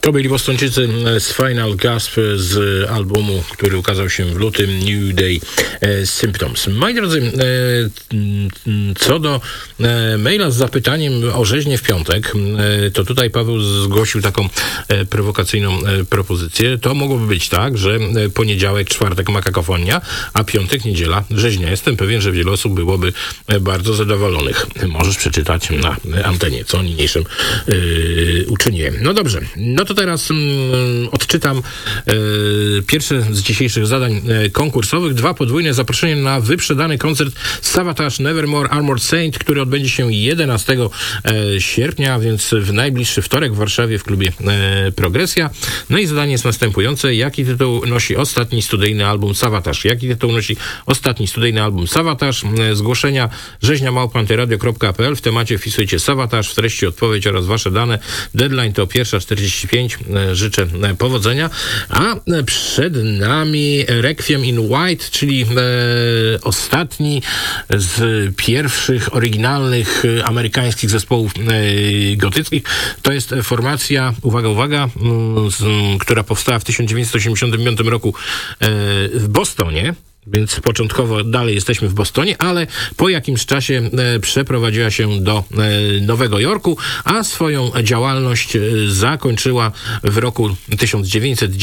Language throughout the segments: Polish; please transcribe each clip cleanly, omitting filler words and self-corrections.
To byli Bostończycy z Final Gasp z albumu, który ukazał się w lutym, New Day Symptoms. Moi drodzy, co do maila z zapytaniem o rzeźnię w piątek, to tutaj Paweł zgłosił taką prowokacyjną propozycję. To mogłoby być tak, że poniedziałek, czwartek ma kakofonia, a piątek, niedziela rzeźnia. Jestem pewien, że wiele osób byłoby bardzo zadowolonych. Możesz przeczytać na antenie, co niniejszym uczyniłem. No dobrze, no to teraz odczytam pierwsze z dzisiejszych zadań konkursowych. 2 podwójne zaproszenie na wyprzedany koncert Savatage Nevermore Armored Saint, który odbędzie się 11 sierpnia, więc w najbliższy wtorek w Warszawie w klubie Progresja. No i zadanie jest następujące. Jaki tytuł nosi ostatni studyjny album Savatage? Jaki tytuł nosi ostatni studyjny album Savatage? Zgłoszenia rzeźnia@antyradio.pl. W temacie wpisujcie Savatage, w treści odpowiedź oraz wasze dane. Deadline to 1:45. Życzę powodzenia. A przed nami Requiem in White, czyli ostatni z pierwszych oryginalnych amerykańskich zespołów gotyckich. To jest formacja, uwaga, która powstała w 1985 roku w Bostonie. Więc początkowo dalej jesteśmy w Bostonie, ale po jakimś czasie przeprowadziła się do Nowego Jorku, a swoją działalność zakończyła w roku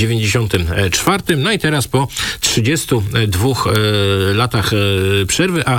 1994. No i teraz po 32 latach przerwy, a